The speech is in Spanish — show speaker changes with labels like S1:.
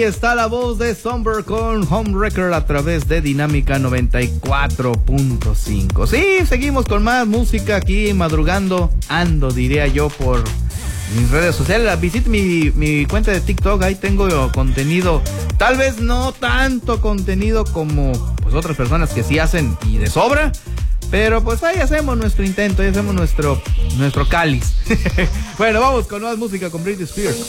S1: Está la voz de Somber con Homewrecker a través de Dinámica 94.5. Sí, seguimos con más música aquí madrugando. Diría yo, por mis redes sociales. Visite mi cuenta de TikTok, ahí tengo contenido. Tal vez no tanto contenido como pues otras personas que sí hacen y de sobra. Pero pues ahí hacemos nuestro intento, ahí hacemos nuestro cáliz. Bueno, vamos con más música con Britney Spears.